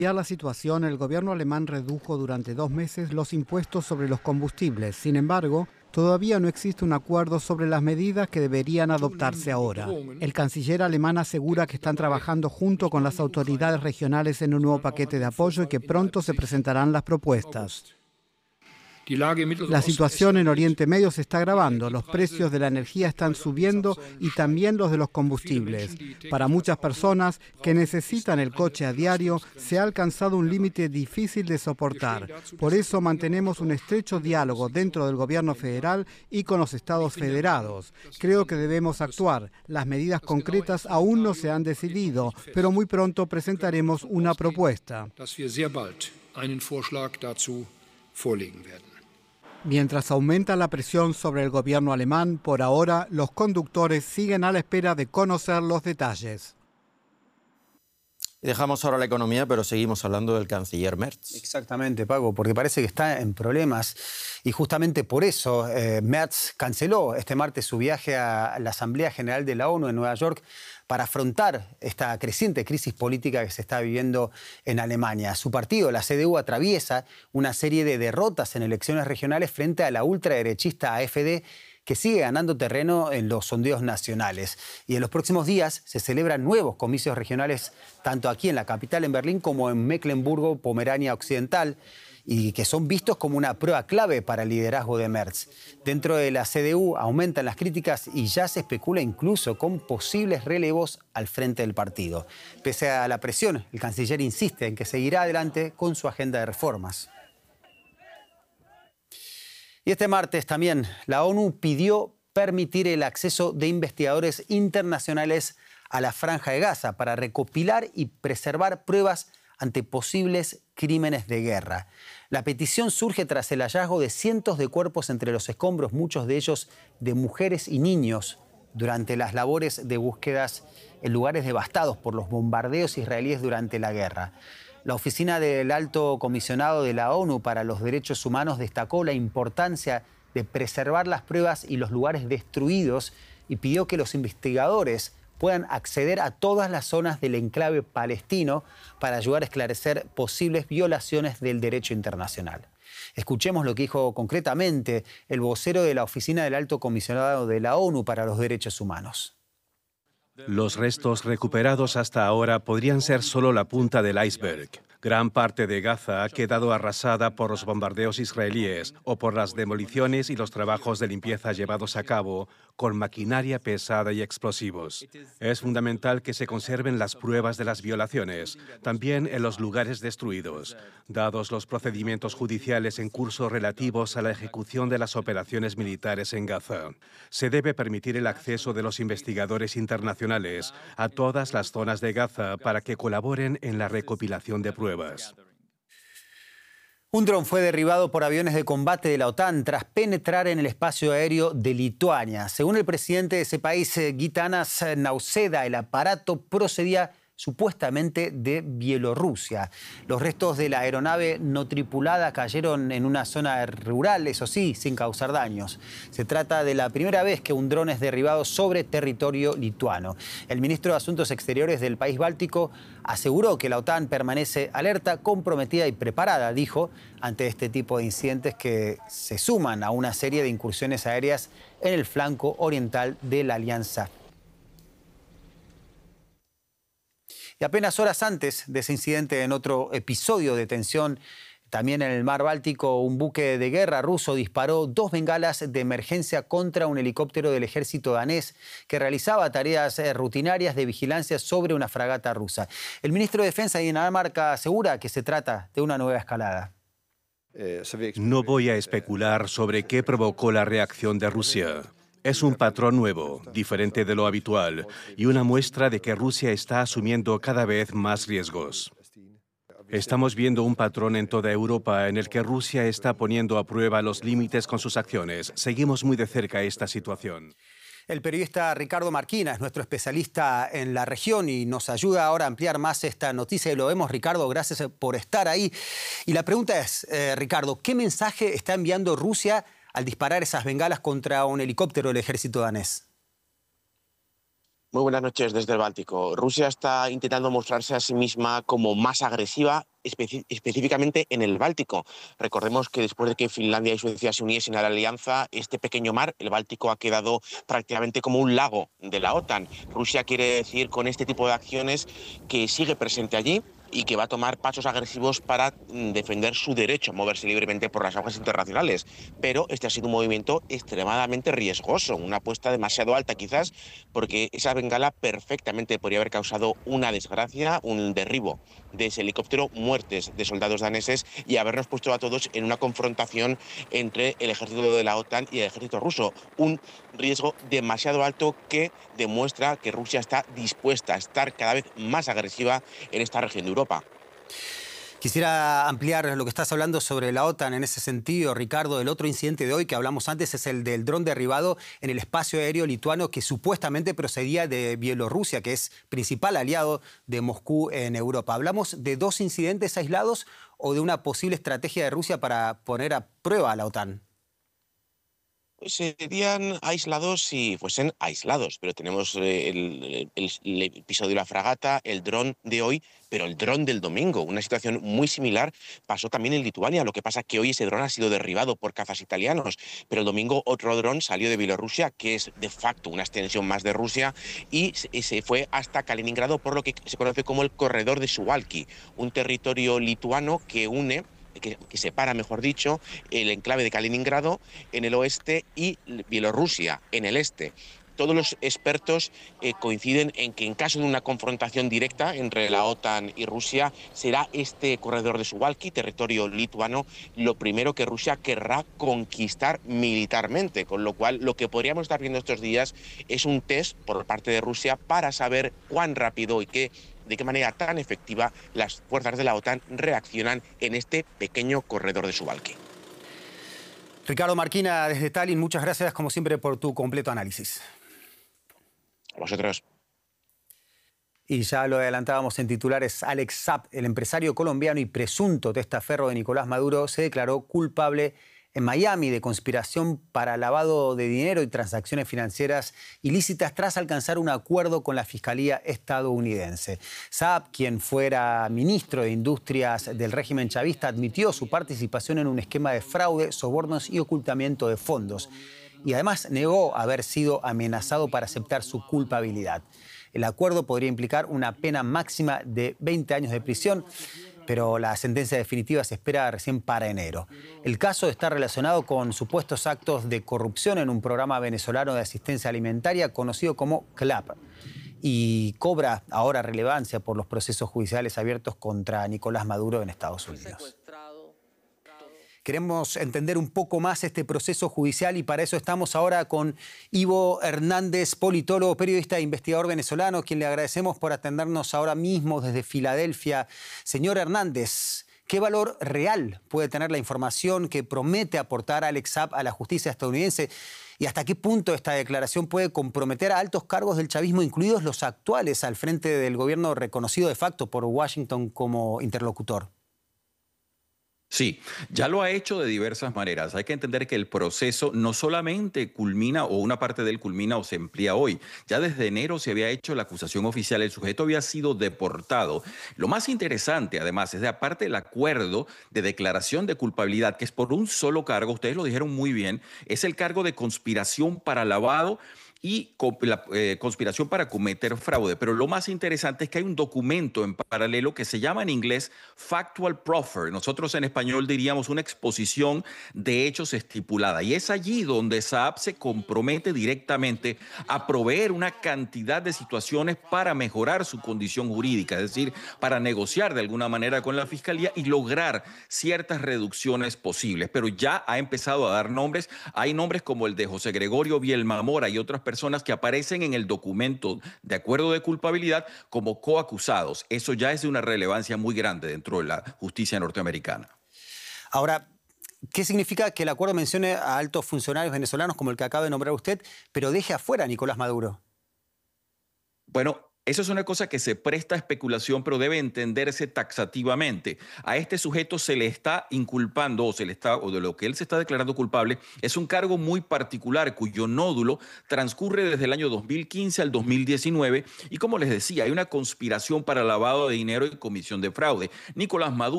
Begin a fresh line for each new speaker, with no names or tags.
A la situación, el gobierno alemán redujo durante 2 meses los impuestos sobre los combustibles. Sin embargo, todavía no existe un acuerdo sobre las medidas que deberían adoptarse ahora. El canciller alemán asegura que están trabajando junto con las autoridades regionales en un nuevo paquete de apoyo y que pronto se presentarán las propuestas. La situación en Oriente Medio se está agravando. Los precios de la energía están subiendo y también los de los combustibles. Para muchas personas que necesitan el coche a diario, se ha alcanzado un límite difícil de soportar. Por eso mantenemos un estrecho diálogo dentro del gobierno federal y con los estados federados. Creo que debemos actuar. Las medidas concretas aún no se han decidido, pero muy pronto presentaremos una propuesta. Mientras aumenta la presión sobre el gobierno alemán, por ahora los conductores siguen a la espera de conocer los detalles.
Dejamos ahora la economía, pero seguimos hablando del canciller Merz.
Exactamente, Paco, porque parece que está en problemas y justamente por eso Merz canceló este martes su viaje a la Asamblea General de la ONU en Nueva York para afrontar esta creciente crisis política que se está viviendo en Alemania. Su partido, la CDU, atraviesa una serie de derrotas en elecciones regionales frente a la ultraderechista AfD, que sigue ganando terreno en los sondeos nacionales. Y en los próximos días se celebran nuevos comicios regionales, tanto aquí en la capital, en Berlín, como en Mecklemburgo-Pomerania Occidental, y que son vistos como una prueba clave para el liderazgo de Merz. Dentro de la CDU aumentan las críticas y ya se especula incluso con posibles relevos al frente del partido. Pese a la presión, el canciller insiste en que seguirá adelante con su agenda de reformas. Y este martes también la ONU pidió permitir el acceso de investigadores internacionales a la Franja de Gaza para recopilar y preservar pruebas ante posibles crímenes de guerra. La petición surge tras el hallazgo de cientos de cuerpos entre los escombros, muchos de ellos de mujeres y niños, durante las labores de búsquedas en lugares devastados por los bombardeos israelíes durante la guerra. La oficina del Alto Comisionado de la ONU para los Derechos Humanos destacó la importancia de preservar las pruebas y los lugares destruidos y pidió que los investigadores puedan acceder a todas las zonas del enclave palestino para ayudar a esclarecer posibles violaciones del derecho internacional. Escuchemos lo que dijo concretamente el vocero de la Oficina del Alto Comisionado de la ONU para los Derechos Humanos.
Los restos recuperados hasta ahora podrían ser solo la punta del iceberg. Gran parte de Gaza ha quedado arrasada por los bombardeos israelíes o por las demoliciones y los trabajos de limpieza llevados a cabo con maquinaria pesada y explosivos. Es fundamental que se conserven las pruebas de las violaciones, también en los lugares destruidos, dados los procedimientos judiciales en curso relativos a la ejecución de las operaciones militares en Gaza. Se debe permitir el acceso de los investigadores internacionales a todas las zonas de Gaza para que colaboren en la recopilación de pruebas.
Un dron fue derribado por aviones de combate de la OTAN tras penetrar en el espacio aéreo de Lituania. Según el presidente de ese país, Gitanas Nauseda, el aparato procedía supuestamente de Bielorrusia. Los restos de la aeronave no tripulada cayeron en una zona rural, eso sí, sin causar daños. Se trata de la primera vez que un dron es derribado sobre territorio lituano. El ministro de Asuntos Exteriores del país báltico aseguró que la OTAN permanece alerta, comprometida y preparada, dijo, ante este tipo de incidentes que se suman a una serie de incursiones aéreas en el flanco oriental de la alianza. Y apenas horas antes de ese incidente, en otro episodio de tensión, también en el mar Báltico, un buque de guerra ruso disparó 2 bengalas de emergencia contra un helicóptero del ejército danés que realizaba tareas rutinarias de vigilancia sobre una fragata rusa. El ministro de Defensa de Dinamarca asegura que se trata de una nueva escalada.
No voy a especular sobre qué provocó la reacción de Rusia. Es un patrón nuevo, diferente de lo habitual, y una muestra de que Rusia está asumiendo cada vez más riesgos. Estamos viendo un patrón en toda Europa en el que Rusia está poniendo a prueba los límites con sus acciones. Seguimos muy de cerca esta situación.
El periodista Ricardo Marquina es nuestro especialista en la región y nos ayuda ahora a ampliar más esta noticia. Y lo vemos, Ricardo, gracias por estar ahí. Y la pregunta es, Ricardo, ¿qué mensaje está enviando Rusia al disparar esas bengalas contra un helicóptero del ejército danés?
Muy buenas noches desde el Báltico. Rusia está intentando mostrarse a sí misma como más agresiva específicamente en el Báltico. Recordemos que después de que Finlandia y Suecia se uniesen a la alianza, este pequeño mar, el Báltico, ha quedado prácticamente como un lago de la OTAN. Rusia quiere decir con este tipo de acciones que sigue presente allí y que va a tomar pasos agresivos para defender su derecho a moverse libremente por las aguas internacionales. Pero este ha sido un movimiento extremadamente riesgoso, una apuesta demasiado alta quizás, porque esa bengala perfectamente podría haber causado una desgracia, un derribo de ese helicóptero, muertes de soldados daneses y habernos puesto a todos en una confrontación entre el ejército de la OTAN y el ejército ruso. Un riesgo demasiado alto que demuestra que Rusia está dispuesta a estar cada vez más agresiva en esta región de Europa.
Quisiera ampliar lo que estás hablando sobre la OTAN en ese sentido, Ricardo. El otro incidente de hoy que hablamos antes es el del dron derribado en el espacio aéreo lituano que supuestamente procedía de Bielorrusia, que es principal aliado de Moscú en Europa. ¿Hablamos de dos incidentes aislados o de una posible estrategia de Rusia para poner a prueba a la OTAN?
Serían aislados si fuesen aislados, pero tenemos el episodio de la fragata, el dron de hoy, pero el dron del domingo. Una situación muy similar pasó también en Lituania. Lo que pasa es que hoy ese dron ha sido derribado por cazas italianos, pero el domingo otro dron salió de Bielorrusia, que es de facto una extensión más de Rusia, y se fue hasta Kaliningrado por lo que se conoce como el corredor de Suwałki, un territorio lituano que une, que separa, mejor dicho, el enclave de Kaliningrado en el oeste y Bielorrusia en el este. Todos los expertos coinciden en que en caso de una confrontación directa entre la OTAN y Rusia, será este corredor de Suwałki, territorio lituano, lo primero que Rusia querrá conquistar militarmente, con lo cual lo que podríamos estar viendo estos días es un test por parte de Rusia para saber cuán rápido y de qué manera tan efectiva las fuerzas de la OTAN reaccionan en este pequeño corredor de Suwałki.
Ricardo Marquina, desde Tallinn, muchas gracias como siempre por tu completo análisis.
A vosotros.
Y ya lo adelantábamos en titulares, Alex Saab, el empresario colombiano y presunto testaferro de Nicolás Maduro, se declaró culpable en Miami de conspiración para lavado de dinero y transacciones financieras ilícitas tras alcanzar un acuerdo con la Fiscalía estadounidense. Saab, quien fuera ministro de Industrias del régimen chavista, admitió su participación en un esquema de fraude, sobornos y ocultamiento de fondos. Y además negó haber sido amenazado para aceptar su culpabilidad. El acuerdo podría implicar una pena máxima de 20 años de prisión, pero la sentencia definitiva se espera recién para enero. El caso está relacionado con supuestos actos de corrupción en un programa venezolano de asistencia alimentaria conocido como CLAP y cobra ahora relevancia por los procesos judiciales abiertos contra Nicolás Maduro en Estados Unidos. Queremos entender un poco más este proceso judicial y para eso estamos ahora con Ivo Hernández, politólogo, periodista e investigador venezolano, quien le agradecemos por atendernos ahora mismo desde Filadelfia. Señor Hernández, ¿qué valor real puede tener la información que promete aportar Alex Saab a la justicia estadounidense? ¿Y hasta qué punto esta declaración puede comprometer a altos cargos del chavismo, incluidos los actuales al frente del gobierno reconocido de facto por Washington como interlocutor?
Sí, ya lo ha hecho de diversas maneras. Hay que entender que el proceso no solamente culmina o una parte de él culmina o se emplea hoy. Ya desde enero se había hecho la acusación oficial, el sujeto había sido deportado. Lo más interesante, además, es de aparte del acuerdo de declaración de culpabilidad, que es por un solo cargo, ustedes lo dijeron muy bien, es el cargo de conspiración para lavado y la conspiración para cometer fraude. Pero lo más interesante es que hay un documento en paralelo que se llama en inglés Factual Proffer. Nosotros en español diríamos una exposición de hechos estipulada. Y es allí donde Saab se compromete directamente a proveer una cantidad de situaciones para mejorar su condición jurídica, es decir, para negociar de alguna manera con la Fiscalía y lograr ciertas reducciones posibles. Pero ya ha empezado a dar nombres. Hay nombres como el de José Gregorio Bielma Mora y otras personas que aparecen en el documento de acuerdo de culpabilidad como coacusados. Eso ya es de una relevancia muy grande dentro de la justicia norteamericana.
Ahora, ¿qué significa que el acuerdo mencione a altos funcionarios venezolanos como el que acaba de nombrar usted, pero deje afuera a Nicolás Maduro?
Bueno, Eso es una cosa que se presta a especulación, pero debe entenderse taxativamente. A este sujeto se le está inculpando o de lo que él se está declarando culpable es un cargo muy particular cuyo nódulo transcurre desde el año 2015 al 2019 y como les decía, hay una conspiración para lavado de dinero y comisión de fraude. Nicolás Maduro